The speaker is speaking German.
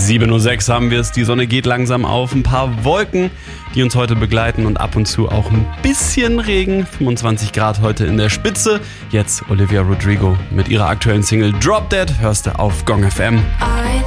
7:06 haben wir es. Die Sonne geht langsam auf. Ein paar Wolken, die uns heute begleiten und ab und zu auch ein bisschen Regen. 25 Grad heute in der Spitze. Jetzt Olivia Rodrigo mit ihrer aktuellen Single Drop Dead hörst du auf Gong FM.